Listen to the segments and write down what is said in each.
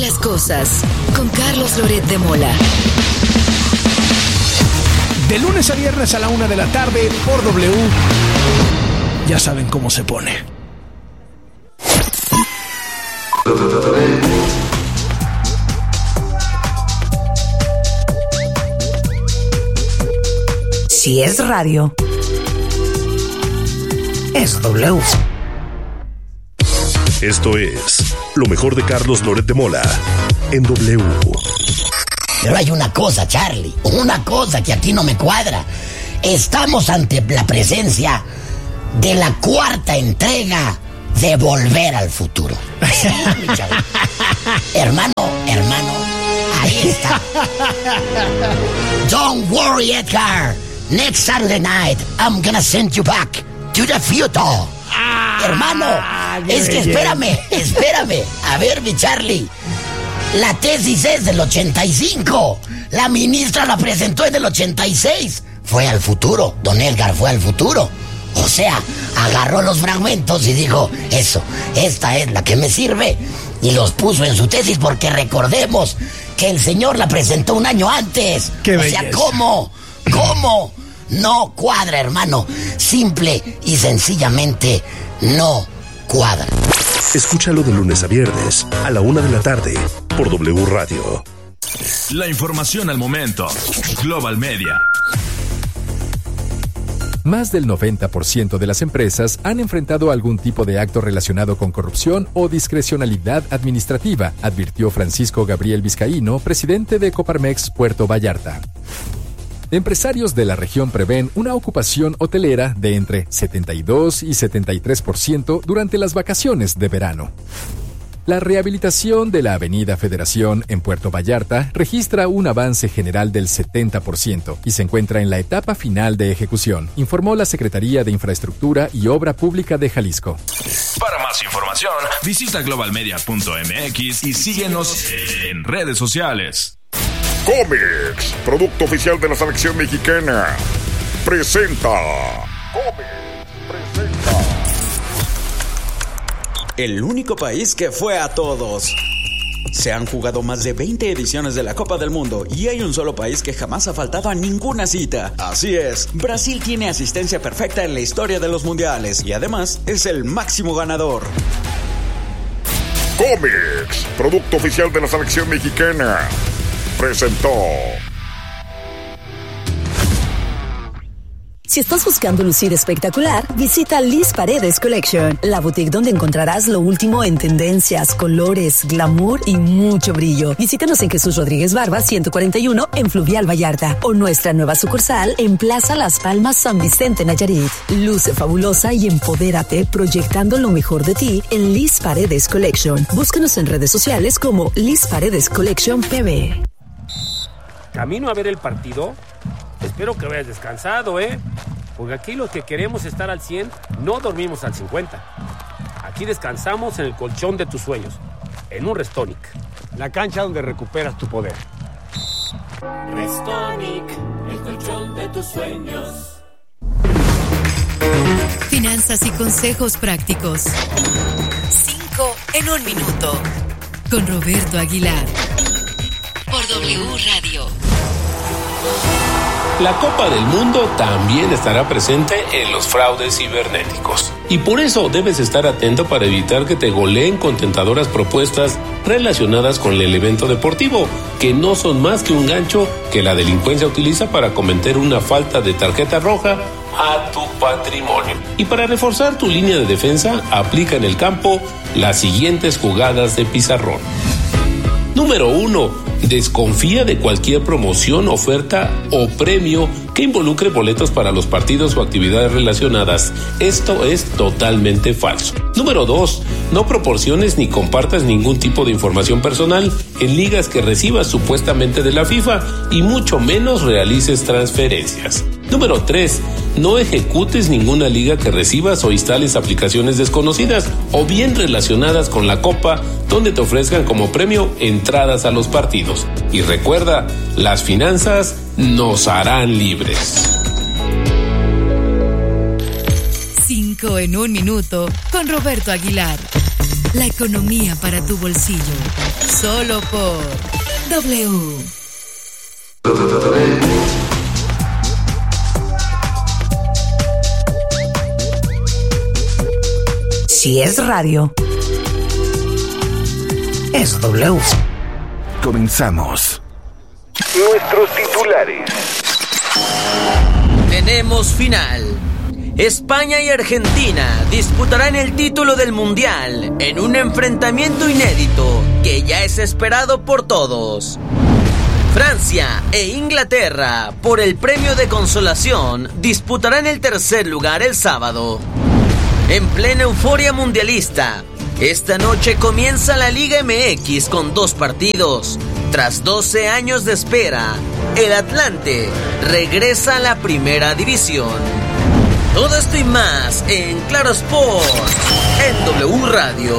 las cosas con Carlos Loret de Mola. De lunes a viernes a la 1 de la tarde por W. Ya saben cómo se pone. Si es radio, es W. Esto es lo mejor de Carlos Loret de Mola en W. Pero hay una cosa, Charlie, una cosa que aquí no me cuadra. Estamos ante la presencia de la cuarta entrega de Volver al Futuro. Sí, hermano, ahí está. Don't worry, Edgar. Next Saturday night, I'm gonna send you back to the future. Hermano, es que espérame. A ver, mi Charlie. La tesis es del 85. La ministra la presentó en el 86. Fue al futuro. Don Edgar fue al futuro. O sea, agarró los fragmentos y dijo, esta es la que me sirve. Y los puso en su tesis porque recordemos que el señor la presentó un año antes. ¡Qué o belleza! sea, ¿cómo? No cuadra, hermano. Simple y sencillamente no cuadra. Escúchalo de lunes a viernes a la 1 de la tarde por W Radio. La información al momento. Global Media. Más del 90% de las empresas han enfrentado algún tipo de acto relacionado con corrupción o discrecionalidad administrativa, advirtió Francisco Gabriel Vizcaíno, presidente de Coparmex Puerto Vallarta. Empresarios de la región prevén una ocupación hotelera de entre 72 y 73% durante las vacaciones de verano. La rehabilitación de la Avenida Federación en Puerto Vallarta registra un avance general del 70% y se encuentra en la etapa final de ejecución, informó la Secretaría de Infraestructura y Obra Pública de Jalisco. Para más información, visita globalmedia.mx y síguenos en redes sociales. Comex, producto oficial de la selección mexicana, presenta. El único país que fue a todos. Se han jugado más de 20 ediciones de la Copa del Mundo y hay un solo país que jamás ha faltado a ninguna cita. Así es, Brasil tiene asistencia perfecta en la historia de los mundiales y además es el máximo ganador. Comex, producto oficial de la selección mexicana, presentó. Si estás buscando lucir espectacular, visita Liz Paredes Collection, la boutique donde encontrarás lo último en tendencias, colores, glamour y mucho brillo. Visítanos en Jesús Rodríguez Barba 141 en Fluvial Vallarta o nuestra nueva sucursal en Plaza Las Palmas San Vicente Nayarit. Luce fabulosa y empodérate proyectando lo mejor de ti en Liz Paredes Collection. Búscanos en redes sociales como Liz Paredes Collection PB. Camino a ver el partido. Espero que vayas descansado, porque aquí los que queremos estar al 100 no dormimos al 50. Aquí descansamos en el colchón de tus sueños, en un Restonic, la cancha donde recuperas tu poder. Restonic, el colchón de tus sueños. Finanzas y consejos prácticos. 5 en 1 minuto. Con Roberto Aguilar. Por W Radio. La Copa del Mundo también estará presente en los fraudes cibernéticos. Y por eso debes estar atento para evitar que te goleen con tentadoras propuestas relacionadas con el evento deportivo, que no son más que un gancho que la delincuencia utiliza para cometer una falta de tarjeta roja a tu patrimonio. Y para reforzar tu línea de defensa, aplica en el campo las siguientes jugadas de pizarrón. Número 1. Desconfía de cualquier promoción, oferta o premio que involucre boletos para los partidos o actividades relacionadas. Esto es totalmente falso. Número 2. No proporciones ni compartas ningún tipo de información personal en ligas que recibas supuestamente de la FIFA y mucho menos realices transferencias. Número 3. No ejecutes ninguna liga que recibas o instales aplicaciones desconocidas o bien relacionadas con la Copa donde te ofrezcan como premio entradas a los partidos. Y recuerda, las finanzas nos harán libres. 5 en 1 minuto con Roberto Aguilar. la economía para tu bolsillo. Solo por W. Si es radio, es W. Comenzamos. Nuestros titulares. Tenemos final. España y Argentina disputarán el título del Mundial en un enfrentamiento inédito que ya es esperado por todos. Francia e Inglaterra, por el premio de consolación, disputarán el tercer lugar el sábado. En plena euforia mundialista, esta noche comienza la Liga MX con 2 partidos. Tras 12 años de espera, el Atlante regresa a la primera división. Todo esto y más en Claro Sports, en W Radio.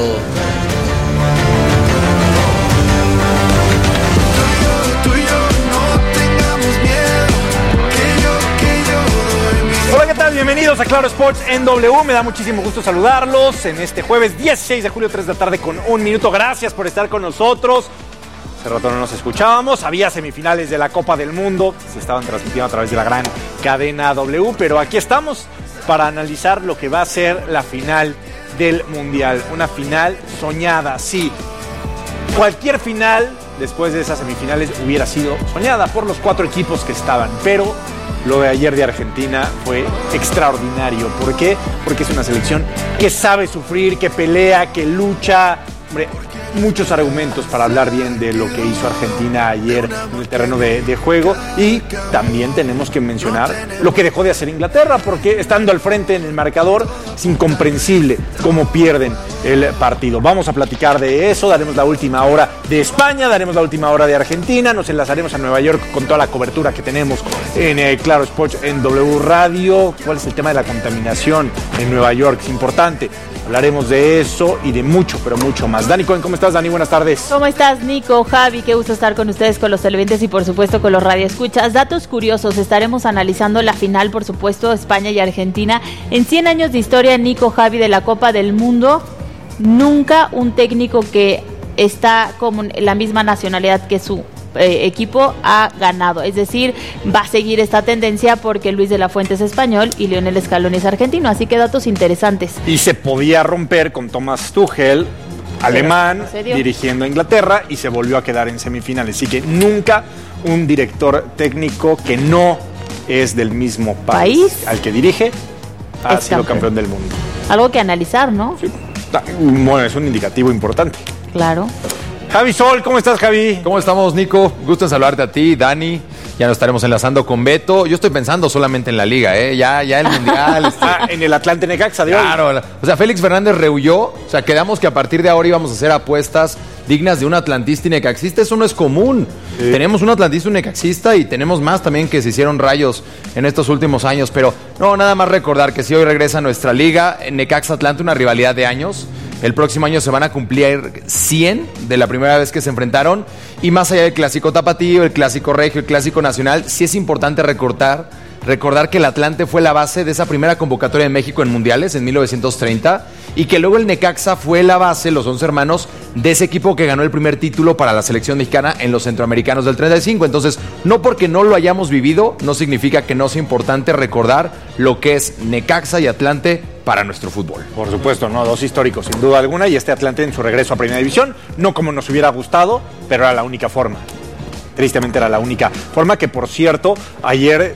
Hola, ¿qué tal? Bienvenidos a Claro Sports en W. Me da muchísimo gusto saludarlos en este jueves 16 de julio, 3 de la tarde con 1 minuto. Gracias por estar con nosotros. Hace rato no nos escuchábamos, había semifinales de la Copa del Mundo, se estaban transmitiendo a través de la gran cadena W, pero aquí estamos para analizar lo que va a ser la final del Mundial. Una final soñada, sí. Cualquier final después de esas semifinales hubiera sido soñada por los 4 equipos que estaban, pero lo de ayer de Argentina fue extraordinario. ¿Por qué? Porque es una selección que sabe sufrir, que pelea, que lucha. Hombre, muchos argumentos para hablar bien de lo que hizo Argentina ayer en el terreno de juego, y también tenemos que mencionar lo que dejó de hacer Inglaterra, porque estando al frente en el marcador es incomprensible cómo pierden el partido. Vamos a platicar de eso, daremos la última hora de España, daremos la última hora de Argentina, nos enlazaremos a Nueva York con toda la cobertura que tenemos en Claro Sports en W Radio. ¿Cuál es el tema de la contaminación en Nueva York? Es importante. Hablaremos de eso y de mucho, pero mucho más. Dani Cohen, ¿cómo estás, Dani? Buenas tardes. ¿Cómo estás, Nico, Javi? Qué gusto estar con ustedes, con los televidentes y, por supuesto, con los radioescuchas. Datos curiosos. Estaremos analizando la final, por supuesto, España y Argentina. En 100 años de historia, Nico, Javi, de la Copa del Mundo, nunca un técnico que está con la misma nacionalidad que su equipo ha ganado, es decir, va a seguir esta tendencia porque Luis de la Fuente es español y Lionel Scaloni es argentino, así que datos interesantes. Y se podía romper con Thomas Tuchel, alemán, dirigiendo a Inglaterra, y se volvió a quedar en semifinales, así que nunca un director técnico que no es del mismo país al que dirige ha sido campeón del mundo. Algo que analizar, ¿no? Sí. Bueno, es un indicativo importante. Claro. Javi Sol, ¿cómo estás, Javi? ¿Cómo estamos, Nico? Gusto en saludarte a ti, Dani. Ya nos estaremos enlazando con Beto. Yo estoy pensando solamente en la liga, ¿eh? Ya el Mundial. En el Atlante Necaxa de hoy. Claro. O sea, Félix Fernández rehuyó. O sea, quedamos que a partir de ahora íbamos a hacer apuestas dignas de un atlantista y necaxista. Eso no es común. Sí. Tenemos un atlantista y un necaxista y tenemos más también que se hicieron rayos en estos últimos años. Pero no, nada más recordar que si hoy regresa nuestra liga, Necaxa-Atlante, una rivalidad de años. El próximo año se van a cumplir 100 de la primera vez que se enfrentaron. Y más allá del clásico tapatío, el clásico regio, el clásico nacional, sí es importante recordar que el Atlante fue la base de esa primera convocatoria de México en mundiales en 1930 y que luego el Necaxa fue la base, los 11 hermanos, de ese equipo que ganó el primer título para la selección mexicana en los centroamericanos del 35. Entonces, no porque no lo hayamos vivido, no significa que no sea importante recordar lo que es Necaxa y Atlante para nuestro fútbol. Por supuesto, no, 2 históricos sin duda alguna, y este Atlante en su regreso a Primera División, no como nos hubiera gustado, pero era la única forma. Tristemente era la única forma, que por cierto, ayer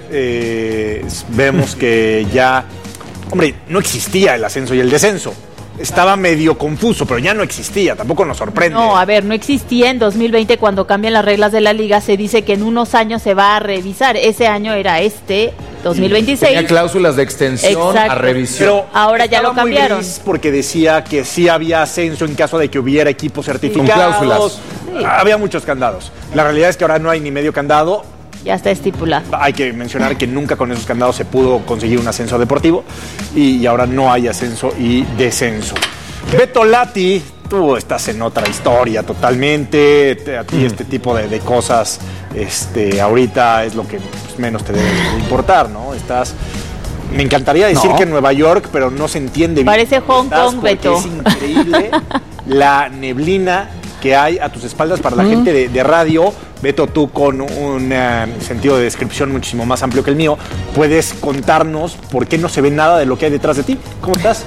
vemos que ya, hombre, no existía el ascenso y el descenso. Estaba medio confuso, pero ya no existía, tampoco nos sorprende. No, a ver, no existía en 2020 cuando cambian las reglas de la liga, se dice que en unos años se va a revisar. Ese año era 2026. Tenía cláusulas de extensión. Exacto. A revisión. Pero ahora ya lo cambiaron. Muy gris porque decía que sí había ascenso en caso de que hubiera equipos certificados. Con cláusulas. Sí. Había muchos candados. La realidad es que ahora no hay ni medio candado. Ya está estipulado. Hay que mencionar que nunca con esos candados se pudo conseguir un ascenso deportivo y ahora no hay ascenso y descenso. Beto Lati, tú estás en otra historia totalmente. A ti este tipo de cosas ahorita es lo que menos te debe importar, ¿no? Me encantaría decir que en Nueva York, pero no se entiende bien. Parece Hong Kong, Beto. Es increíble la neblina que hay a tus espaldas para la gente de radio. Beto, tú con un sentido de descripción muchísimo más amplio que el mío, puedes contarnos por qué no se ve nada de lo que hay detrás de ti. ¿Cómo estás?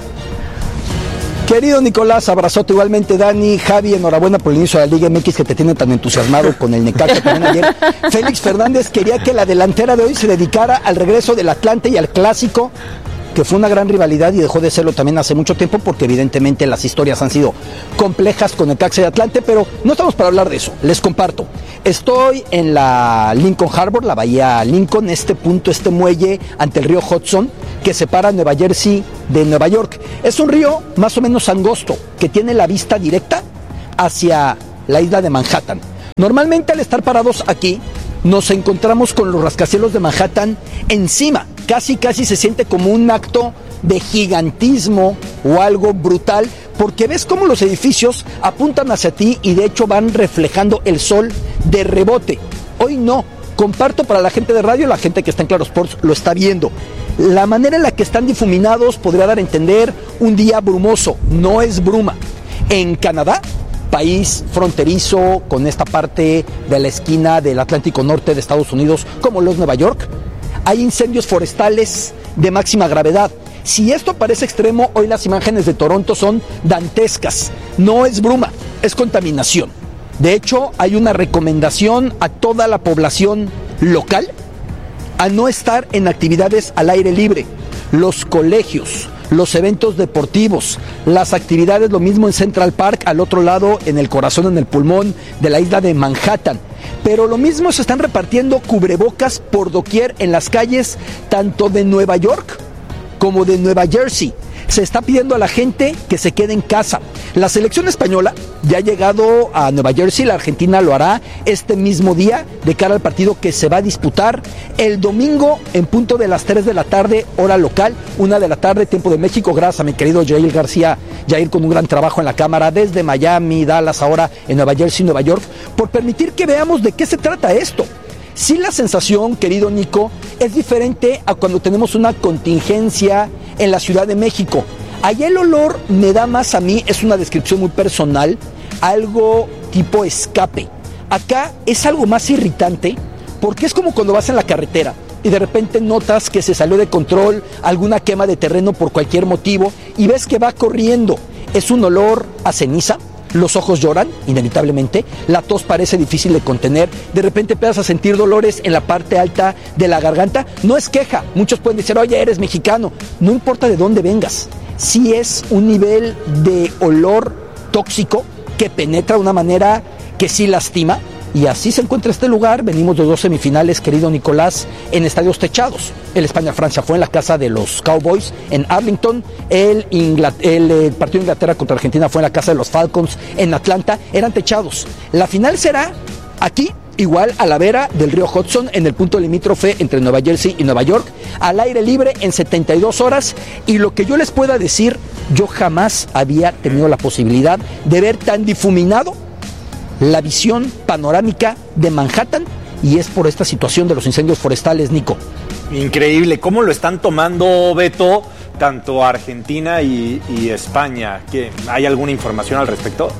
Querido Nicolás, abrazote igualmente. Dani, Javi, enhorabuena por el inicio de la Liga MX que te tiene tan entusiasmado con el Necaxa también ayer. Félix Fernández quería que la delantera de hoy se dedicara al regreso del Atlante y al Clásico, que fue una gran rivalidad y dejó de serlo también hace mucho tiempo porque evidentemente las historias han sido complejas con Necaxa y Atlante, pero no estamos para hablar de eso. Les comparto. Estoy en la Lincoln Harbor, la bahía Lincoln, este muelle ante el río Hudson que separa Nueva Jersey de Nueva York. Es un río más o menos angosto que tiene la vista directa hacia la isla de Manhattan. Normalmente al estar parados aquí nos encontramos con los rascacielos de Manhattan encima. Casi se siente como un acto de gigantismo o algo brutal, porque ves cómo los edificios apuntan hacia ti y de hecho van reflejando el sol de rebote. Hoy no, comparto para la gente de radio, la gente que está en Claro Sports lo está viendo. La manera en la que están difuminados podría dar a entender un día brumoso, no es bruma. En Canadá, país fronterizo con esta parte de la esquina del Atlántico Norte de Estados Unidos, como los Nueva York, hay incendios forestales de máxima gravedad. Si esto parece extremo, hoy las imágenes de Toronto son dantescas. No es bruma, es contaminación. De hecho, hay una recomendación a toda la población local a no estar en actividades al aire libre. Los colegios, los eventos deportivos, las actividades, lo mismo en Central Park, al otro lado, en el corazón, en el pulmón de la isla de Manhattan. Pero lo mismo se están repartiendo cubrebocas por doquier en las calles, tanto de Nueva York como de Nueva Jersey. Se está pidiendo a la gente que se quede en casa. La selección española ya ha llegado a Nueva Jersey, la Argentina lo hará este mismo día de cara al partido que se va a disputar el domingo en punto de las 3 de la tarde, hora local, 1 de la tarde, tiempo de México. Gracias a mi querido Jair García, Jair con un gran trabajo en la cámara desde Miami, Dallas, ahora en Nueva Jersey, Nueva York, por permitir que veamos de qué se trata esto. Sí, la sensación, querido Nico, es diferente a cuando tenemos una contingencia en la Ciudad de México. Allá el olor me da más a mí, es una descripción muy personal, algo tipo escape. Acá es algo más irritante porque es como cuando vas en la carretera y de repente notas que se salió de control alguna quema de terreno por cualquier motivo y ves que va corriendo. Es un olor a ceniza. Los ojos lloran, inevitablemente, la tos parece difícil de contener, de repente empiezas a sentir dolores en la parte alta de la garganta. No es queja, muchos pueden decir, oye, eres mexicano, no importa de dónde vengas, sí es un nivel de olor tóxico que penetra de una manera que sí lastima. Y así se encuentra este lugar. Venimos de 2 semifinales, querido Nicolás, en estadios techados. El España-Francia fue en la casa de los Cowboys en Arlington. El partido de Inglaterra contra Argentina fue en la casa de los Falcons en Atlanta. Eran techados. La final será aquí, igual a la vera del río Hudson, en el punto limítrofe entre Nueva Jersey y Nueva York, al aire libre en 72 horas. Y lo que yo les pueda decir, yo jamás había tenido la posibilidad de ver tan difuminado la visión panorámica de Manhattan, y es por esta situación de los incendios forestales, Nico. Increíble, ¿cómo lo están tomando, Beto, tanto Argentina y España? ¿Hay alguna información al respecto?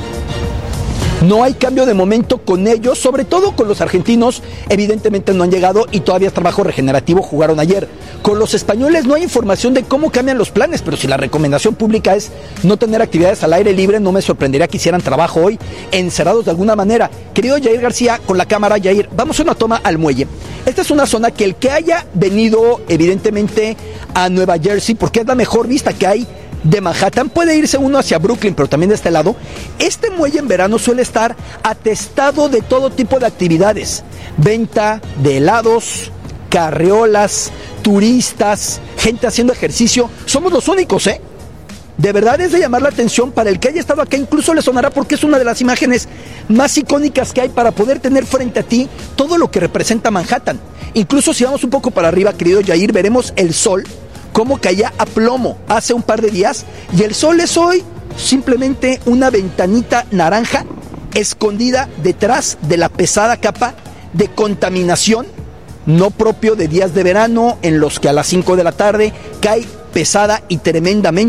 No hay cambio de momento con ellos, sobre todo con los argentinos, evidentemente no han llegado y todavía es trabajo regenerativo, jugaron ayer. Con los españoles no hay información de cómo cambian los planes, pero si la recomendación pública es no tener actividades al aire libre, no me sorprendería que hicieran trabajo hoy encerrados de alguna manera. Querido Jair García, con la cámara, Jair, vamos a una toma al muelle. Esta es una zona que el que haya venido evidentemente a Nueva Jersey, porque es la mejor vista que hay de Manhattan, puede irse uno hacia Brooklyn, pero también de este lado. Este muelle en verano suele estar atestado de todo tipo de actividades, venta de helados, carriolas, turistas, gente haciendo ejercicio. Somos los únicos, de verdad es de llamar la atención. Para el que haya estado acá incluso le sonará, porque es una de las imágenes más icónicas que hay para poder tener frente a ti todo lo que representa Manhattan. Incluso si vamos un poco para arriba, querido Jair, veremos el sol como caía a plomo hace un par de días, y el sol es hoy simplemente una ventanita naranja escondida detrás de la pesada capa de contaminación, no propio de días de verano en los que a las 5 de la tarde cae pesada y tremendamente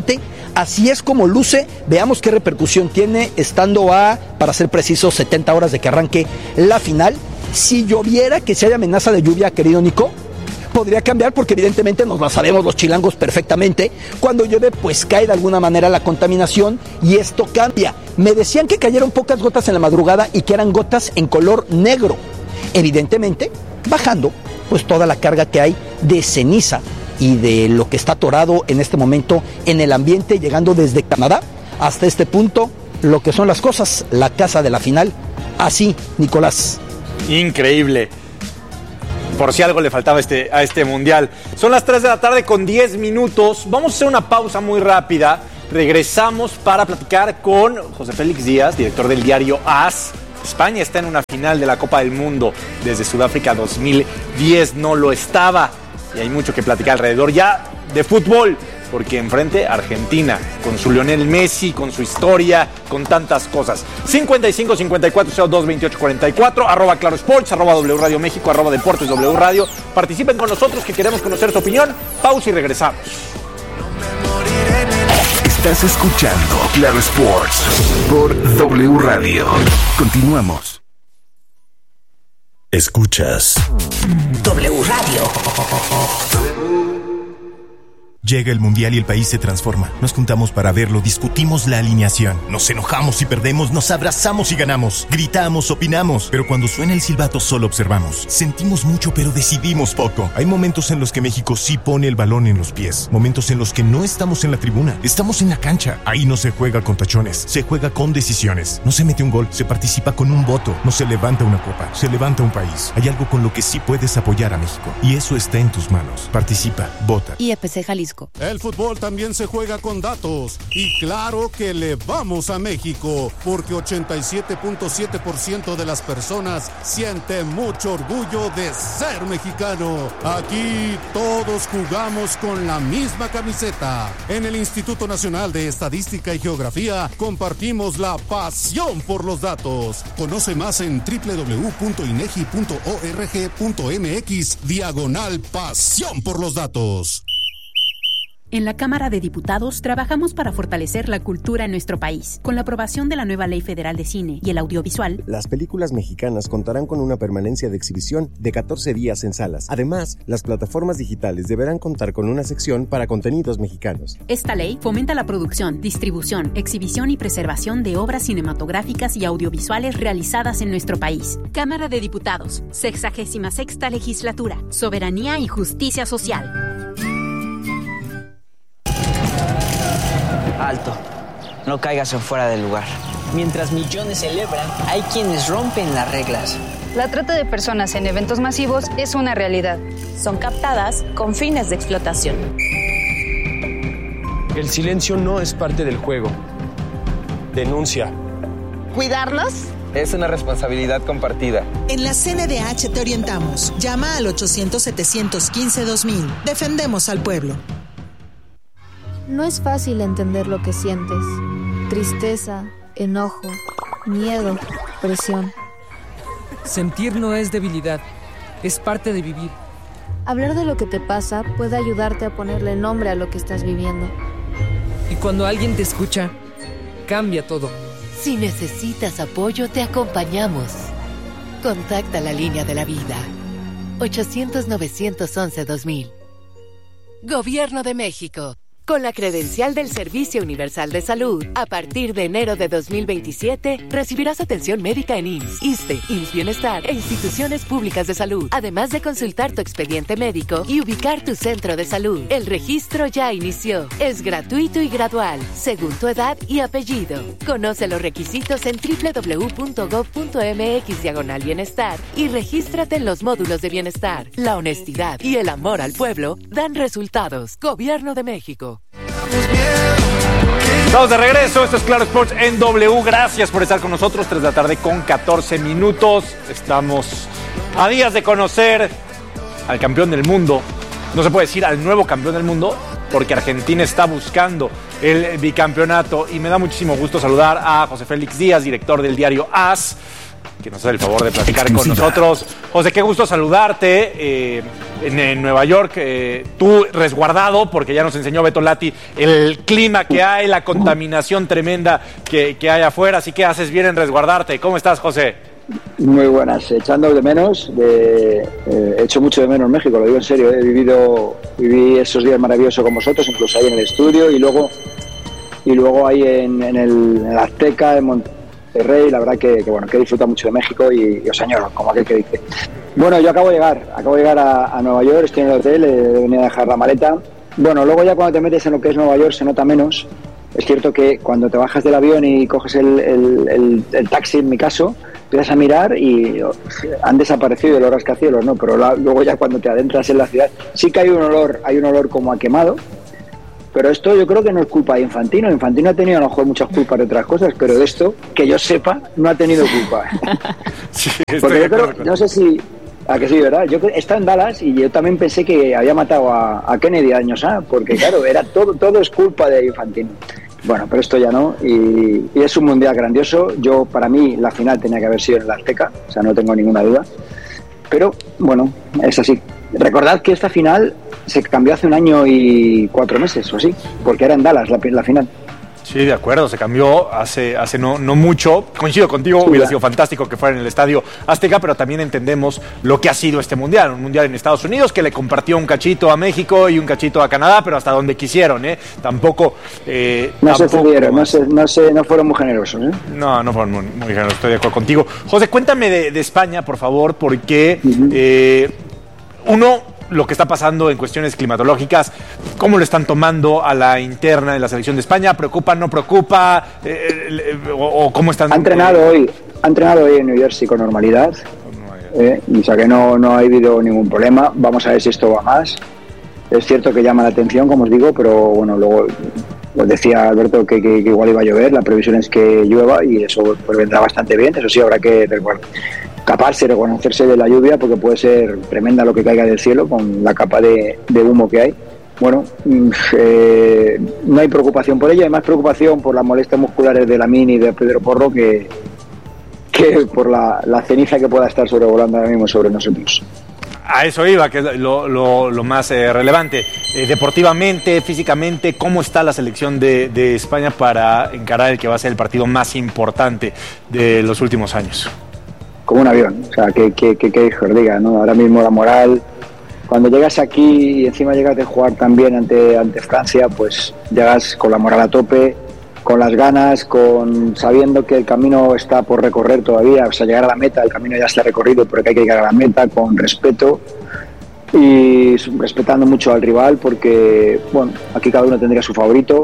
Así es como luce, veamos qué repercusión tiene estando a, para ser precisos, 70 horas de que arranque la final. Si lloviera, que si hay amenaza de lluvia, querido Nico, podría cambiar porque evidentemente nos la sabemos los chilangos perfectamente. Cuando llueve, pues cae de alguna manera la contaminación y esto cambia. Me decían que cayeron pocas gotas en la madrugada y que eran gotas en color negro. Evidentemente, bajando, pues toda la carga que hay de ceniza y de lo que está atorado en este momento en el ambiente, llegando desde Canadá hasta este punto, lo que son las cosas, la casa de la final. Así, Nicolás. Increíble. Por si algo le faltaba a este mundial. Son las 3 de la tarde con 10 minutos. Vamos a hacer una pausa muy rápida. Regresamos para platicar con José Félix Díaz, director del diario AS. España está en una final de la Copa del Mundo. Desde Sudáfrica 2010 no lo estaba. Y hay mucho que platicar alrededor ya de fútbol. Porque enfrente Argentina, con su Lionel Messi, con su historia, con tantas cosas. 55 54 02 28 44, arroba Claro Sports, arroba W Radio México, arroba Deportes W Radio. Participen con nosotros que queremos conocer su opinión. Pausa y regresamos. Estás escuchando Claro Sports por W Radio. Continuamos. Escuchas W Radio. Llega el Mundial y el país se transforma. Nos juntamos para verlo, discutimos la alineación. Nos enojamos y perdemos, nos abrazamos y ganamos. Gritamos, opinamos. Pero cuando suena el silbato solo observamos. Sentimos mucho pero decidimos poco. Hay momentos en los que México sí pone el balón en los pies. Momentos en los que no estamos en la tribuna. Estamos en la cancha. Ahí no se juega con tachones. Se juega con decisiones. No se mete un gol, se participa con un voto. No se levanta una copa, se levanta un país. Hay algo con lo que sí puedes apoyar a México. Y eso está en tus manos. Participa, vota. IFC Jalisco. El fútbol también se juega con datos y claro que le vamos a México porque 87.7% de las personas siente mucho orgullo de ser mexicano. Aquí todos jugamos con la misma camiseta. En el Instituto Nacional de Estadística y Geografía compartimos la pasión por los datos. Conoce más en www.inegi.org.mx/pasión por los datos. En la Cámara de Diputados trabajamos para fortalecer la cultura en nuestro país. Con la aprobación de la nueva Ley Federal de Cine y el Audiovisual, las películas mexicanas contarán con una permanencia de exhibición de 14 días en salas. Además, las plataformas digitales deberán contar con una sección para contenidos mexicanos. Esta ley fomenta la producción, distribución, exhibición y preservación de obras cinematográficas y audiovisuales realizadas en nuestro país. Cámara de Diputados, 66ª Legislatura, Soberanía y Justicia Social. Alto, no caigas en fuera del lugar. Mientras millones celebran, hay quienes rompen las reglas. La trata de personas en eventos masivos es una realidad. Son captadas con fines de explotación. El silencio no es parte del juego. Denuncia. ¿Cuidarlos? Es una responsabilidad compartida. En la CNDH te orientamos. Llama al 800-715-2000. Defendemos al pueblo. No es fácil entender lo que sientes. Tristeza, enojo, miedo, presión. Sentir no es debilidad, es parte de vivir. Hablar de lo que te pasa puede ayudarte a ponerle nombre a lo que estás viviendo. Y cuando alguien te escucha, cambia todo. Si necesitas apoyo, te acompañamos. Contacta la línea de la vida. 800-911-2000. Gobierno de México. Con la credencial del Servicio Universal de Salud, a partir de enero de 2027, recibirás atención médica en IMSS, ISSSTE, IMSS Bienestar e instituciones públicas de salud, además de consultar tu expediente médico y ubicar tu centro de salud. El registro ya inició. Es gratuito y gradual, según tu edad y apellido. Conoce los requisitos en www.gov.mx/bienestar y regístrate en los módulos de bienestar. La honestidad y el amor al pueblo dan resultados. Gobierno de México. Estamos de regreso, esto es Claro Sports en W. Gracias por estar con nosotros, 3 de la tarde con 14 minutos. Estamos a días de conocer al campeón del mundo. No se puede decir al nuevo campeón del mundo, porque Argentina está buscando el bicampeonato. Y me da muchísimo gusto saludar a José Félix Díaz, director del diario AS. que nos hace el favor de platicar con nosotros. José, qué gusto saludarte en Nueva York, tú resguardado, porque ya nos enseñó Beto Lati el clima que hay, la contaminación tremenda que hay afuera, así que haces bien en resguardarte. ¿Cómo estás, José? Muy buenas, echando de menos, he hecho mucho de menos México, lo digo en serio, viví esos días maravillosos con vosotros, incluso ahí en el estudio y luego ahí en el Azteca, en Monterrey, la verdad que he disfrutado mucho de México y os añoro, como aquel que dice. Bueno, yo acabo de llegar a Nueva York, estoy en el hotel, he venido a dejar la maleta. Bueno, luego ya cuando te metes en lo que es Nueva York se nota menos. Es cierto que cuando te bajas del avión y coges el taxi, en mi caso, empiezas a mirar y han desaparecido los rascacielos, ¿no? Pero luego ya cuando te adentras en la ciudad, sí que hay un olor como a quemado, pero esto yo creo que no es culpa de Infantino. Infantino ha tenido a lo mejor muchas culpas de otras cosas, pero de esto, que yo sepa, no ha tenido culpa. Sí, porque yo creo, no sé si... ¿A que sí, verdad? Yo estaba en Dallas y yo también pensé que había matado a Kennedy años, porque claro, era todo es culpa de Infantino. Bueno, pero esto ya no, y es un mundial grandioso. Para mí, la final tenía que haber sido en el Azteca, o sea, no tengo ninguna duda. Pero, bueno, es así. Recordad que esta final se cambió hace 1 año y 4 meses, o así, porque era en Dallas la final. Sí, de acuerdo, se cambió hace no mucho. Coincido contigo, hubiera sido fantástico que fuera en el Estadio Azteca, pero también entendemos lo que ha sido este mundial. Un mundial en Estados Unidos que le compartió un cachito a México y un cachito a Canadá, pero hasta donde quisieron, ¿eh? Tampoco... no se cedieron, no fueron muy generosos, ¿eh? No fueron muy generosos, estoy de acuerdo contigo. José, cuéntame de España, por favor, porque lo que está pasando en cuestiones climatológicas, ¿cómo lo están tomando a la interna de la selección de España? ¿Preocupa, no preocupa? ¿O cómo están? Ha entrenado hoy en New Jersey con normalidad. O sea que no ha habido ningún problema. Vamos a ver si esto va más. Es cierto que llama la atención, como os digo, pero bueno, luego pues decía Alberto que igual iba a llover, la previsión es que llueva y eso pues vendrá bastante bien. Eso sí, habrá que taparse, reconocerse de la lluvia, porque puede ser tremenda lo que caiga del cielo con la capa de humo que hay. Bueno, no hay preocupación por ello, hay más preocupación por las molestias musculares de Lamine y de Pedro Porro que por la ceniza que pueda estar sobrevolando ahora mismo sobre nosotros. A eso iba, que es lo más relevante. Deportivamente, físicamente, ¿cómo está la selección de España para encarar el que va a ser el partido más importante de los últimos años? Como un avión, o sea, que os diga, ¿no? Ahora mismo la moral, cuando llegas aquí y encima llegas de jugar también ante Francia, pues llegas con la moral a tope, con las ganas, sabiendo que el camino está por recorrer todavía, o sea, llegar a la meta, el camino ya está recorrido, pero que hay que llegar a la meta con respeto y respetando mucho al rival, porque, bueno, aquí cada uno tendría su favorito.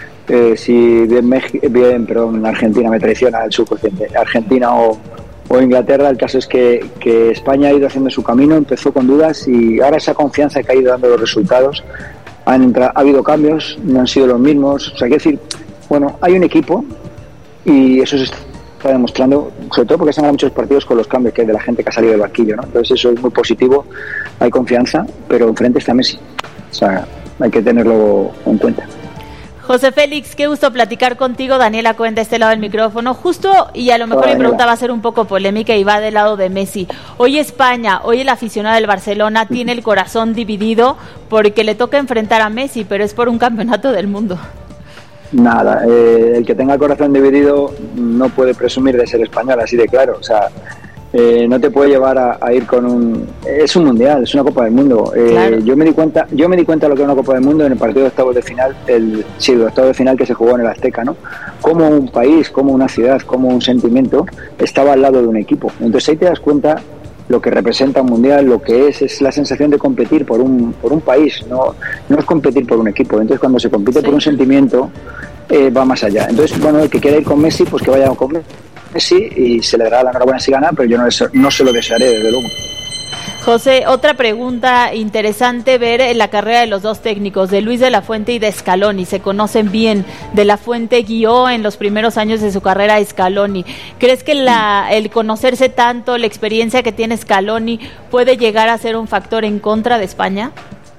Si bien Argentina me traiciona el subconsciente, Argentina o Inglaterra, el caso es que España ha ido haciendo su camino, empezó con dudas y ahora esa confianza que ha ido dando los resultados, ha habido cambios, no han sido los mismos, o sea, quiero decir, bueno, hay un equipo y eso se está demostrando, sobre todo porque se han ganado muchos partidos con los cambios que hay de la gente que ha salido del banquillo, ¿no? Entonces eso es muy positivo, hay confianza, pero enfrente está Messi, o sea, hay que tenerlo en cuenta. José Félix, qué gusto platicar contigo. Daniela Cohen de este lado del micrófono. Justo, y a lo mejor mi pregunta va a ser un poco polémica y va del lado de Messi. Hoy España, hoy el aficionado del Barcelona tiene el corazón dividido porque le toca enfrentar a Messi, pero es por un campeonato del mundo. Nada, el que tenga el corazón dividido no puede presumir de ser español, así de claro. O sea, no te puede llevar a ir con es un mundial, es una Copa del Mundo. Claro. Yo me di cuenta de lo que era una Copa del Mundo en el partido de octavos de final, el octavo de final que se jugó en el Azteca, ¿no? Como un país, como una ciudad, como un sentimiento estaba al lado de un equipo. Entonces ahí te das cuenta lo que representa un mundial, lo que es la sensación de competir por un país, no es competir por un equipo. Entonces cuando se compite por un sentimiento va más allá. Entonces, bueno, el que quiera ir con Messi, pues que vaya con Messi y se le dará la enhorabuena si gana, pero yo no se lo desearé, desde luego. José, otra pregunta interesante ver la carrera de los dos técnicos, de Luis de la Fuente y de Scaloni. Se conocen bien. De la Fuente guió en los primeros años de su carrera a Scaloni. ¿Crees que el conocerse tanto, la experiencia que tiene Scaloni, puede llegar a ser un factor en contra de España?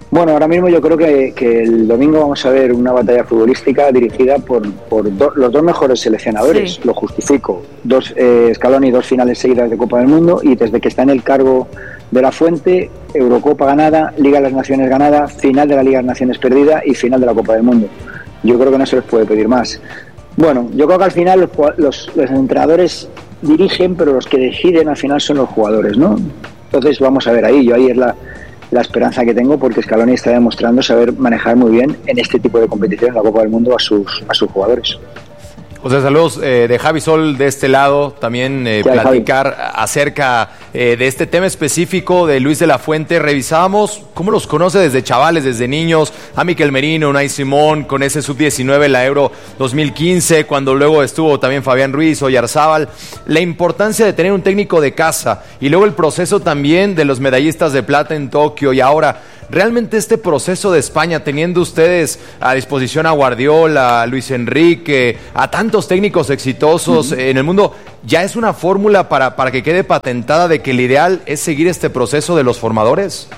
Bueno, ahora mismo yo creo que el domingo vamos a ver una batalla futbolística dirigida por los dos mejores seleccionadores, sí. Lo justifico. Scaloni, 2 finales seguidas de Copa del Mundo, y desde que está en el cargo de la Fuente, Eurocopa ganada, Liga de las Naciones ganada, final de la Liga de las Naciones perdida y final de la Copa del Mundo. Yo creo que no se les puede pedir más. Bueno, yo creo que al final los entrenadores dirigen, pero los que deciden al final son los jugadores, ¿no? Entonces vamos a ver ahí, ahí es la esperanza que tengo, porque Scaloni está demostrando saber manejar muy bien en este tipo de competición en la Copa del Mundo a sus jugadores. José, saludos de Javi Sol de este lado, también platicar acerca de este tema específico de Luis de la Fuente. Revisábamos cómo los conoce desde chavales, desde niños, a Miquel Merino, Unai Simón, con ese sub-19 en la Euro 2015, cuando luego estuvo también Fabián Ruiz, Oyarzábal, la importancia de tener un técnico de casa, y luego el proceso también de los medallistas de plata en Tokio, y ahora realmente este proceso de España, teniendo ustedes a disposición a Guardiola, a Luis Enrique, a tantos técnicos exitosos en el mundo, ¿ya es una fórmula para que quede patentada de que el ideal es seguir este proceso de los formadores?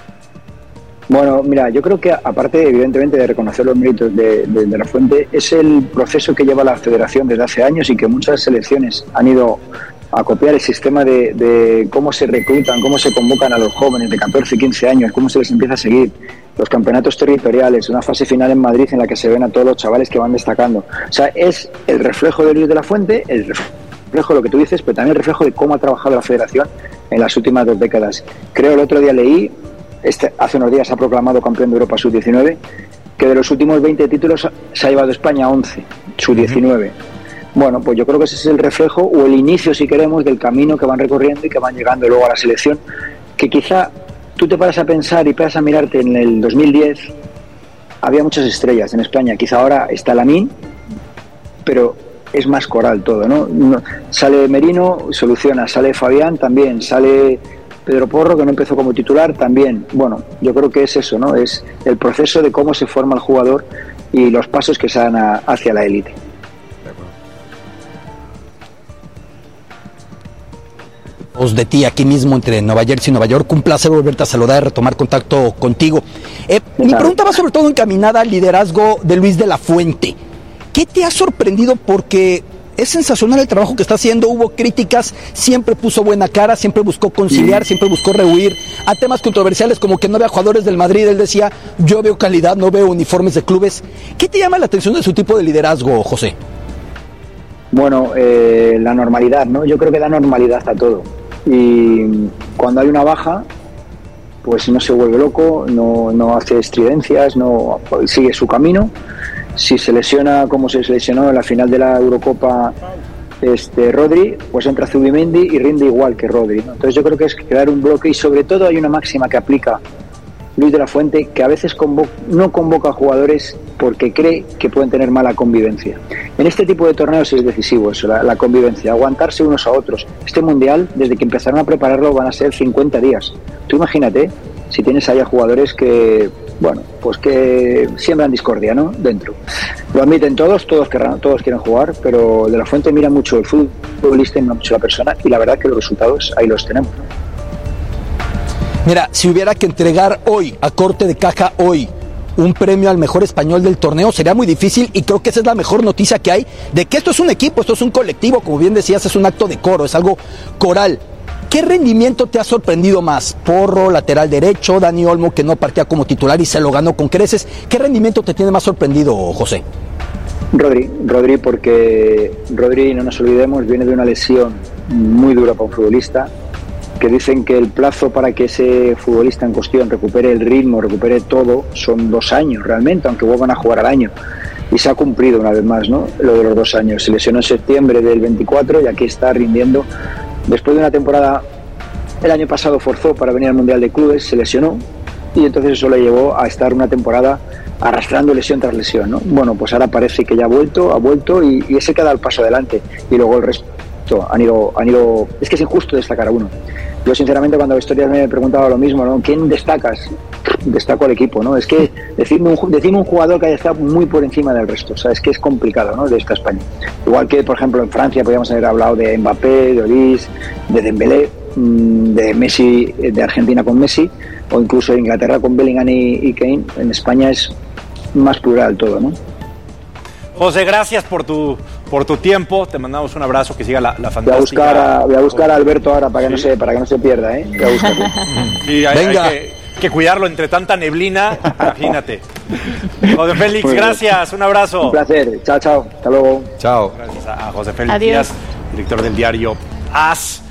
Bueno, mira, yo creo que aparte, evidentemente, de reconocer los méritos de la Fuente, es el proceso que lleva la Federación desde hace años y que muchas selecciones han ido a copiar el sistema de cómo se reclutan, cómo se convocan a los jóvenes de 14, 15 años, cómo se les empieza a seguir, los campeonatos territoriales, una fase final en Madrid en la que se ven a todos los chavales que van destacando. O sea, es el reflejo de Luis de la Fuente, el reflejo de lo que tú dices, pero también el reflejo de cómo ha trabajado la Federación en las últimas 2 décadas. Creo, el otro día leí, hace unos días ha proclamado campeón de Europa sub-19, que de los últimos 20 títulos se ha llevado España 11, sub-19. Bueno, pues yo creo que ese es el reflejo o el inicio, si queremos, del camino que van recorriendo y que van llegando luego a la selección, que quizá tú te paras a pensar y paras a mirarte en el 2010, había muchas estrellas en España, quizá ahora está Lamine, pero es más coral todo, ¿no? Sale Merino, soluciona, sale Fabián también, sale Pedro Porro, que no empezó como titular, también. Bueno, yo creo que es eso, ¿no? Es el proceso de cómo se forma el jugador y los pasos que se dan hacia la élite. De ti aquí mismo entre Nueva Jersey y Nueva York, un placer volverte a saludar y retomar contacto contigo. Mi pregunta va sobre todo encaminada al liderazgo de Luis de la Fuente. ¿Qué te ha sorprendido? Porque es sensacional el trabajo que está haciendo, hubo críticas, siempre puso buena cara, siempre buscó conciliar, siempre buscó rehuir a temas controversiales como que no había jugadores del Madrid. Él decía, yo veo calidad, no veo uniformes de clubes. ¿Qué te llama la atención de su tipo de liderazgo, José? Bueno, la normalidad, ¿no? Yo creo que da normalidad a todo. Y cuando hay una baja, pues no se vuelve loco, no hace estridencias, no sigue su camino. Si se lesiona como se lesionó en la final de la Eurocopa Rodri, pues entra Zubimendi y rinde igual que Rodri, ¿no? Entonces yo creo que es crear un bloque, y sobre todo hay una máxima que aplica Luis de la Fuente, que a veces no convoca a jugadores porque cree que pueden tener mala convivencia. En este tipo de torneos es decisivo eso, la convivencia, aguantarse unos a otros. Este Mundial, desde que empezaron a prepararlo, van a ser 50 días. Tú imagínate si tienes ahí a jugadores que, bueno, pues que siembran discordia, ¿no? Dentro. Lo admiten todos quieren jugar, pero de la Fuente mira mucho el futbolista y mira mucho la persona, y la verdad que los resultados ahí los tenemos, ¿no? Mira, si hubiera que entregar hoy, a corte de caja hoy, un premio al mejor español del torneo, sería muy difícil, y creo que esa es la mejor noticia que hay, de que esto es un equipo, esto es un colectivo, como bien decías, es un acto de coro, es algo coral. ¿Qué rendimiento te ha sorprendido más? Porro, lateral derecho, Dani Olmo, que no partía como titular y se lo ganó con creces. ¿Qué rendimiento te tiene más sorprendido, José? Rodri, porque Rodri, no nos olvidemos, viene de una lesión muy dura para un futbolista, que dicen que el plazo para que ese futbolista en cuestión recupere el ritmo, recupere todo, son 2 años realmente, aunque vuelvan a jugar al año. Y se ha cumplido una vez más, ¿no? Lo de los 2 años. Se lesionó en septiembre del 24 y aquí está rindiendo. Después de una temporada, el año pasado forzó para venir al Mundial de Clubes, se lesionó, y entonces eso le llevó a estar una temporada arrastrando lesión tras lesión, ¿no? Bueno, pues ahora parece que ya ha vuelto y ese que ha dado el paso adelante, y luego el resto han ido. Es que es injusto destacar a uno. Yo sinceramente, cuando historias me preguntaba lo mismo, ¿no? ¿Quién destacas? Destaco al equipo, ¿no? Es que decirme un jugador que haya estado muy por encima del resto, o sea, es que es complicado, ¿no? De esta España. Igual que, por ejemplo, en Francia podríamos haber hablado de Mbappé, de Olise, de Dembélé, de Messi, de Argentina con Messi, o incluso de Inglaterra con Bellingham y Kane. En España es más plural todo, ¿no? José, gracias por tu tiempo. Te mandamos un abrazo, que siga la fantástica. Voy a buscar a Alberto ahora para que no se pierda, ¿eh? Voy a buscarlo. Sí, hay que cuidarlo entre tanta neblina, imagínate. José Félix, gracias, un abrazo. Un placer, chao, hasta luego. Chao. Gracias a José Félix Díaz, director del diario AS.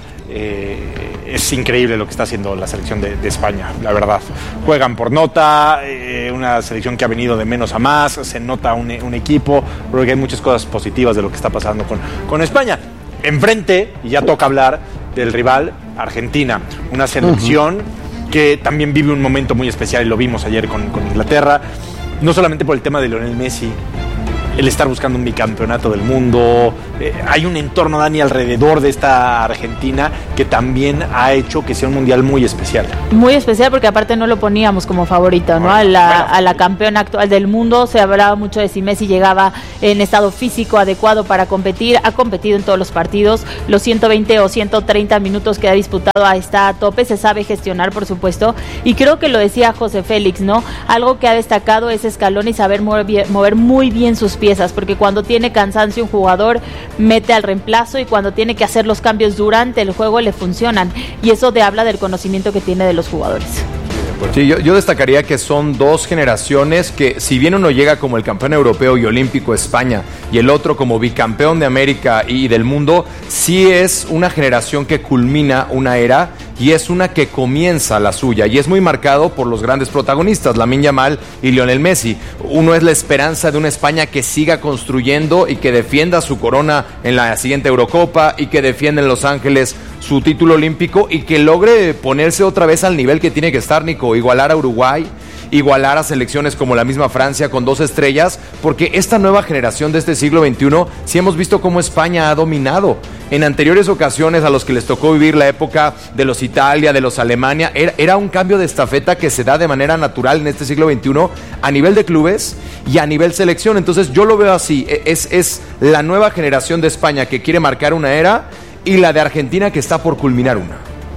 Es increíble lo que está haciendo la selección de España, la verdad. Juegan por nota, una selección que ha venido de menos a más, se nota un equipo, creo que hay muchas cosas positivas de lo que está pasando con España. Enfrente, y ya toca hablar del rival, Argentina, una selección que también vive un momento muy especial, y lo vimos ayer con Inglaterra, no solamente por el tema de Lionel Messi, el estar buscando un bicampeonato del mundo. Hay un entorno, Dani, alrededor de esta Argentina que también ha hecho que sea un mundial muy especial. Muy especial porque aparte no lo poníamos como favorito, ¿no? A la campeona actual del mundo. Se hablaba mucho de si Messi llegaba en estado físico adecuado para competir. Ha competido en todos los partidos. Los 120 o 130 minutos que ha disputado está a tope. Se sabe gestionar, por supuesto. Y creo que lo decía José Félix, ¿no? Algo que ha destacado es Scaloni saber mover muy bien sus piezas, porque cuando tiene cansancio un jugador mete al reemplazo, y cuando tiene que hacer los cambios durante el juego le funcionan, y eso habla del conocimiento que tiene de los jugadores. Sí, yo destacaría que son dos generaciones que, si bien uno llega como el campeón europeo y olímpico España y el otro como bicampeón de América y del mundo, sí es una generación que culmina una era y es una que comienza la suya, y es muy marcado por los grandes protagonistas, Lamine Yamal y Lionel Messi. Uno es la esperanza de una España que siga construyendo y que defienda su corona en la siguiente Eurocopa, y que defienda en Los Ángeles su título olímpico, y que logre ponerse otra vez al nivel que tiene que estar, Nico, igualar a Uruguay, igualar a selecciones como la misma Francia con 2 estrellas, porque esta nueva generación de este siglo XXI, sí hemos visto cómo España ha dominado. En anteriores ocasiones a los que les tocó vivir la época de los Italia, de los Alemania, era un cambio de estafeta que se da de manera natural en este siglo XXI a nivel de clubes y a nivel selección. Entonces yo lo veo así, es la nueva generación de España que quiere marcar una era, y la de Argentina que está por culminar una.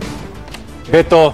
Beto.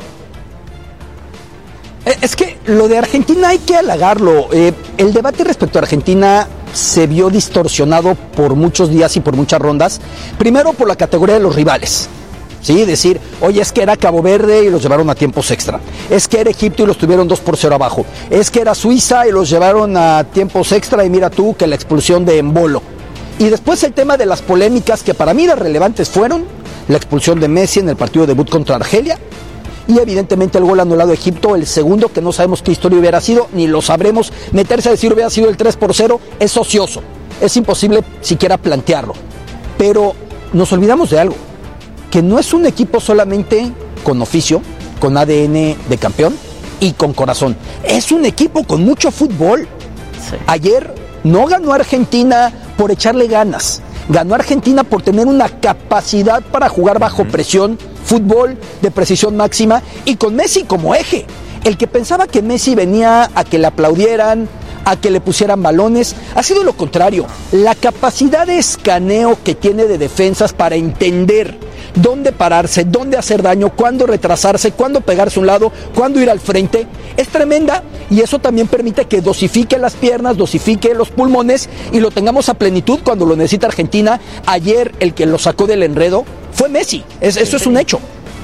Es que lo de Argentina hay que halagarlo. El debate respecto a Argentina se vio distorsionado por muchos días y por muchas rondas. Primero por la categoría de los rivales. Sí, decir, oye, es que era Cabo Verde y los llevaron a tiempos extra. Es que era Egipto y los tuvieron 2-0 abajo. Es que era Suiza y los llevaron a tiempos extra, y mira tú que la expulsión de Embolo. Y después el tema de las polémicas, que para mí las relevantes fueron la expulsión de Messi en el partido debut contra Argelia, y evidentemente el gol anulado a Egipto, el segundo, que no sabemos qué historia hubiera sido, ni lo sabremos. Meterse a decir hubiera sido el 3-0 es ocioso, es imposible siquiera plantearlo. Pero nos olvidamos de algo, que no es un equipo solamente con oficio, con ADN de campeón y con corazón. Es un equipo con mucho fútbol. Sí. Ayer no ganó Argentina por echarle ganas, ganó Argentina por tener una capacidad para jugar bajo presión, fútbol de precisión máxima, y con Messi como eje. El que pensaba que Messi venía a que le aplaudieran, a que le pusieran balones, ha sido lo contrario. La capacidad de escaneo que tiene de defensas para entender dónde pararse, dónde hacer daño, cuándo retrasarse, cuándo pegarse a un lado, cuándo ir al frente, es tremenda, y eso también permite que dosifique las piernas, dosifique los pulmones, y lo tengamos a plenitud cuando lo necesita Argentina. Ayer el que lo sacó del enredo fue Messi, eso es un hecho.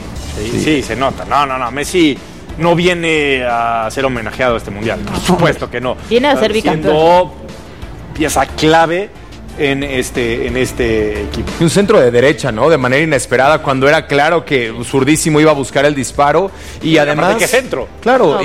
Sí, se nota. No, Messi no viene a ser homenajeado a este mundial, por supuesto que no. Viene a ser bicampeón. Siendo pieza clave en este equipo. Un centro de derecha, ¿no? De manera inesperada, cuando era claro que Zurdísimo iba a buscar el disparo, y además... ¿Qué centro? Claro,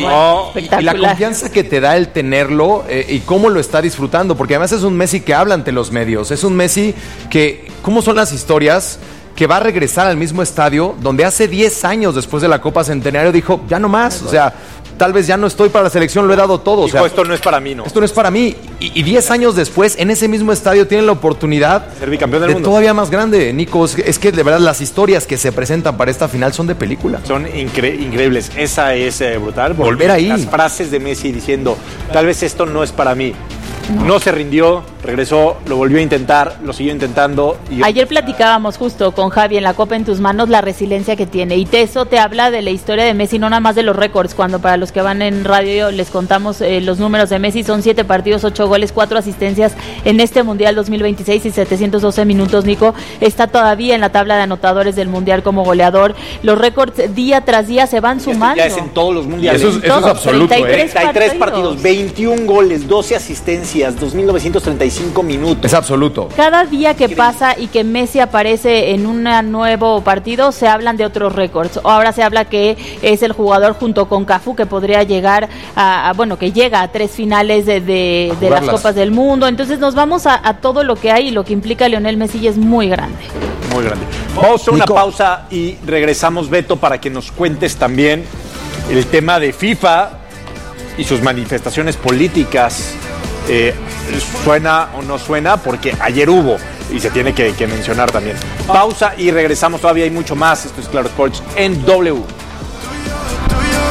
y la confianza que te da el tenerlo, y cómo lo está disfrutando, porque además es un Messi que habla ante los medios, es un Messi que... ¿Cómo son las historias? Que va a regresar al mismo estadio donde hace 10 años después de la Copa Centenario dijo, ya no más, o sea, tal vez ya no estoy para la selección, lo he dado todo. Dijo, o sea, esto no es para mí, ¿no? Esto no es para mí. Y 10 años después, en ese mismo estadio, tienen la oportunidad ser bicampeón del mundo. Todavía más grande, Nico. Es que de verdad las historias que se presentan para esta final son de película. Son increíbles. Esa es brutal. Volver ahí. Las frases de Messi diciendo, tal vez esto no es para mí. No se rindió, regresó, lo volvió a intentar, lo siguió intentando. Y... Ayer platicábamos justo con Javi en La Copa en tus manos la resiliencia que tiene, y eso te habla de la historia de Messi, no nada más de los récords, cuando para los que van en radio les contamos los números de Messi, son 7 partidos, 8 goles, 4 asistencias en este Mundial 2026 y 712 minutos, Nico. Está todavía en la tabla de anotadores del Mundial como goleador. Los récords día tras día se van sumando. Ya es en todos los mundiales. Eso es absoluto. 33 partidos, 21 goles, 12 asistencias, 2.935 minutos. Es absoluto. Cada día que pasa y que Messi aparece en un nuevo partido, se hablan de otros récords. Ahora se habla que es el jugador junto con Cafú que podría llegar que llega a 3 finales de las Copas del Mundo. Entonces nos vamos a todo lo que hay, y lo que implica Lionel Messi es muy grande. Muy grande. Vamos a hacer una pausa y regresamos, Beto, para que nos cuentes también el tema de FIFA y sus manifestaciones políticas. ¿Suena o no suena? Porque ayer hubo y se tiene que mencionar también. Pausa y regresamos, todavía hay mucho más. Esto es Claro Sports en W.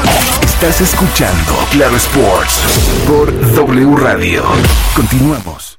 Estás escuchando Claro Sports por W Radio. Continuamos.